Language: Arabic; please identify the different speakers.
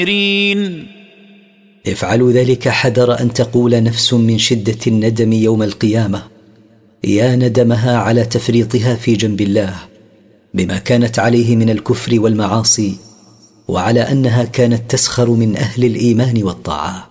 Speaker 1: افعلوا ذلك حذر أن تقول نفس من شدة الندم يوم القيامة يا ندمها على تفريطها في جنب الله بما كانت عليه من الكفر والمعاصي، وعلى أنها كانت تسخر من أهل الإيمان والطاعة.